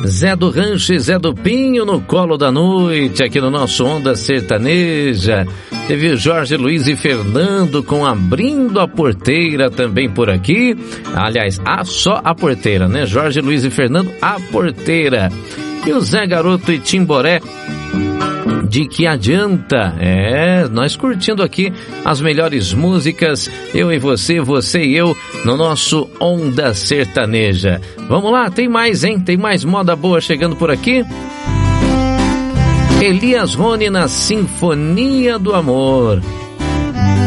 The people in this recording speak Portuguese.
Zé do Rancho e Zé do Pinho no colo da noite, aqui no nosso Onda Sertaneja. Teve o Jorge Luiz e Fernando com Abrindo a Porteira também por aqui. Aliás, só a porteira, né? Jorge Luiz e Fernando, a porteira. E o Zé Garoto e Timboré, De Que Adianta? Nós curtindo aqui as melhores músicas, eu e você, você e eu, no nosso Onda Sertaneja. Vamos lá, tem mais, hein? Tem mais moda boa chegando por aqui. Elias Rony na Sinfonia do Amor.